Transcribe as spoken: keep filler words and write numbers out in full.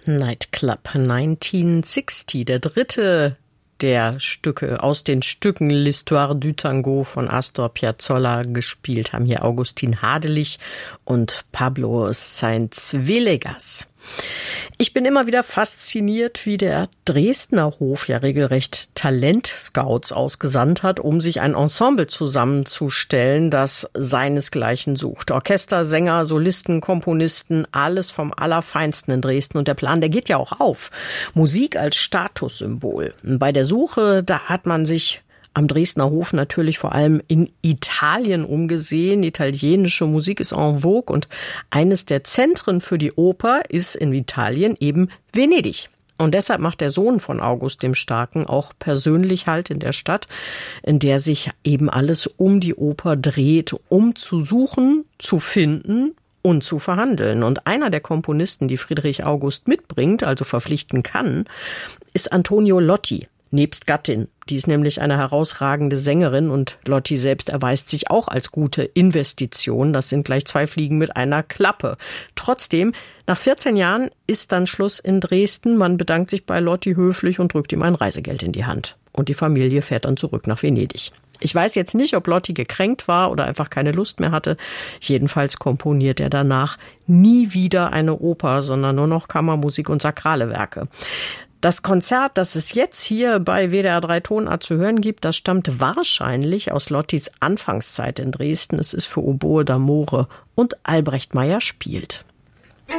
Nightclub neunzehnhundertsechzig, der dritte der Stücke aus den Stücken L'Histoire du Tango von Astor Piazzolla. Gespielt haben hier Augustin Hadelich und Pablo Sáenz-Villegas. Ich bin immer wieder fasziniert, wie der Dresdner Hof ja regelrecht Talentscouts ausgesandt hat, um sich ein Ensemble zusammenzustellen, das seinesgleichen sucht. Orchester, Sänger, Solisten, Komponisten, alles vom Allerfeinsten in Dresden. Und der Plan, der geht ja auch auf. Musik als Statussymbol. Bei der Suche, da hat man sich am Dresdner Hof natürlich vor allem in Italien umgesehen. Italienische Musik ist en vogue und eines der Zentren für die Oper ist in Italien eben Venedig. Und deshalb macht der Sohn von August dem Starken auch persönlich Halt in der Stadt, in der sich eben alles um die Oper dreht, um zu suchen, zu finden und zu verhandeln. Und einer der Komponisten, die Friedrich August mitbringt, also verpflichten kann, ist Antonio Lotti. Nebst Gattin. Die ist nämlich eine herausragende Sängerin und Lotti selbst erweist sich auch als gute Investition. Das sind gleich zwei Fliegen mit einer Klappe. Trotzdem, nach vierzehn Jahren ist dann Schluss in Dresden. Man bedankt sich bei Lotti höflich und drückt ihm ein Reisegeld in die Hand. Und die Familie fährt dann zurück nach Venedig. Ich weiß jetzt nicht, ob Lotti gekränkt war oder einfach keine Lust mehr hatte. Jedenfalls komponiert er danach nie wieder eine Oper, sondern nur noch Kammermusik und sakrale Werke. Das Konzert, das es jetzt hier bei W D R drei Tonart zu hören gibt, das stammt wahrscheinlich aus Lottis Anfangszeit in Dresden. Es ist für Oboe d'Amore und Albrecht Meyer spielt.